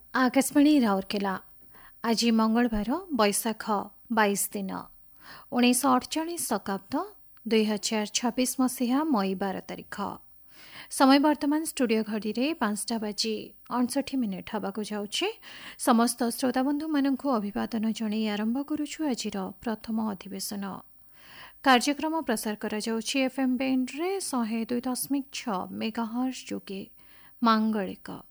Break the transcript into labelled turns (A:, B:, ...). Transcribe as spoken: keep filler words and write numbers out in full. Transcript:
A: आकाशवाणी राउरकेला आज मंगलवार बैशाख बाईस दिन उन्नीस अड़चाश शताब्द दुई हजार छब्बीस मसीहा मई बार तारीख समय वर्तमान स्टूडियो घड़ी रे पांचटा बाजी अड़सठ मिनिट हवाक जाउछे। समस्त श्रोताबंधु मानक अभिवादन जणै आरंभ करुछु आज प्रथम अधिवेशन कार्यक्रम प्रसार करा जाउछि एफएम बैंड रे एक सौ दो दशमलव छह मेगाहर्ट्ज जोगे मांगलिक